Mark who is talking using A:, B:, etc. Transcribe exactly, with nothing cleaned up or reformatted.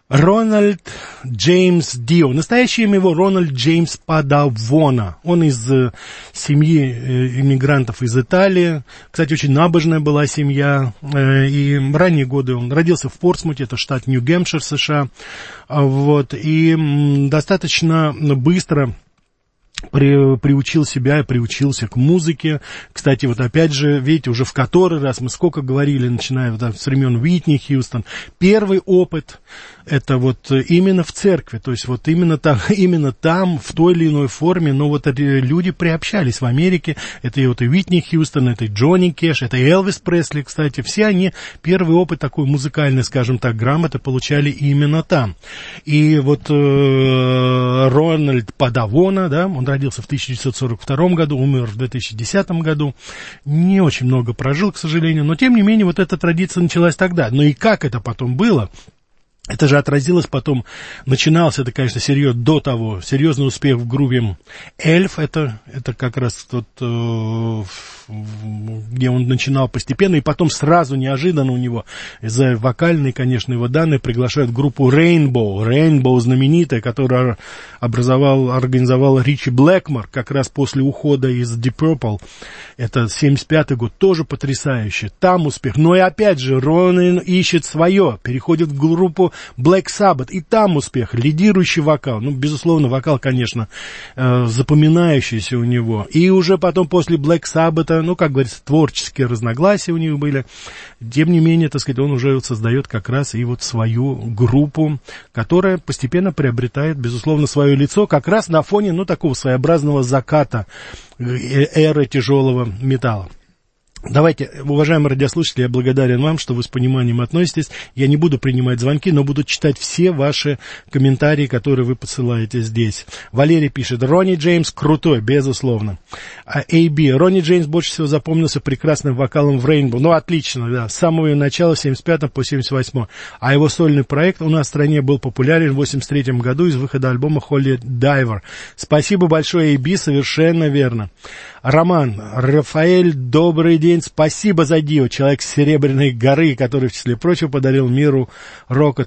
A: Рональд Джеймс Дио. Настоящее имя его Рональд Джеймс Падавона. Он из э, семьи э, иммигрантов из Италии. Кстати, очень набожная была семья. Э, и в ранние годы он родился в Портсмуте, это штат Нью-Гэмпшир, США. А, вот, и м, достаточно быстро При, приучил себя и приучился к музыке. Кстати, вот опять же, видите, уже в который раз мы сколько говорили, начиная вот, с времен Уитни Хьюстон, первый опыт это вот именно в церкви, то есть вот именно там, именно там, в той или иной форме, но вот люди приобщались в Америке, это и вот и Уитни Хьюстон, это и Джонни Кэш, это и Элвис Пресли, кстати, все они первый опыт такой музыкальный, скажем так, грамоты получали именно там. И вот э, Рональд Падавона, да, он родился в тысяча девятьсот сорок втором году, умер в две тысячи десятом году, не очень много прожил, к сожалению, но тем не менее вот эта традиция началась тогда. Но и как это потом было? Это же отразилось потом, начинался это, конечно, серьезно, до того, серьезный успех в группе Эльф, это, это как раз тот, э, где он начинал постепенно, и потом сразу, неожиданно у него, за вокальные, конечно, его данные, приглашают группу Rainbow, Rainbow знаменитая, которую образовал, организовал Ричи Блэкмор, как раз после ухода из Deep Purple, это семьдесят пятый год, тоже потрясающе, там успех, но и опять же, Ронин ищет свое, переходит в группу Black Sabbath, и там успех, лидирующий вокал, ну, безусловно, вокал, конечно, э, запоминающийся у него, и уже потом после Black Sabbath, ну, как говорится, творческие разногласия у них были, тем не менее, так сказать, он уже создает как раз и вот свою группу, которая постепенно приобретает, безусловно, свое лицо, как раз на фоне, ну, такого своеобразного заката эры тяжелого металла. Давайте, уважаемые радиослушатели, я благодарен вам, что вы с пониманием относитесь. Я не буду принимать звонки, но буду читать все ваши комментарии, которые вы посылаете здесь. Валерий пишет: Ронни Джеймс крутой, безусловно. А эй би: Ронни Джеймс больше всего запомнился прекрасным вокалом в Rainbow. Ну, отлично, да, с самого ее начала, с семьдесят пятого по семьдесят восьмой. А его сольный проект у нас в стране был популярен в восемьдесят третьем году из выхода альбома Holy Diver. Спасибо большое, эй би, совершенно верно. Роман: Рафаэль, добрый день, спасибо за Дио, человек с Серебряной горы, который, в числе прочего, подарил миру рока